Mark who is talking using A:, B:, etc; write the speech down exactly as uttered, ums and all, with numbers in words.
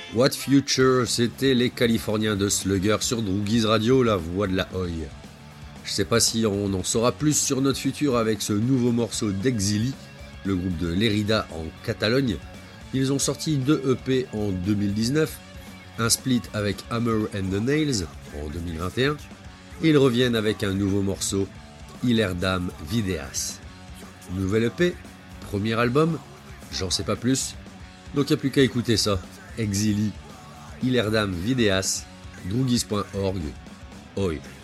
A: What Future, c'était les Californiens de Slugger sur Droogies Radio, la voix de la Oi. Je sais pas si on en saura plus sur notre futur avec ce nouveau morceau d'Exili, le groupe de Lérida en Catalogne. Ils ont sorti deux E P en deux mille dix-neuf, un split avec Hammer and the Nails en deux mille vingt et un, et ils reviennent avec un nouveau morceau, Hilerdam Videas. Nouvelle E P, premier album, j'en sais pas plus, donc y a plus qu'à écouter ça. Exili, Hilerdam Videas, droogies point org, Oi.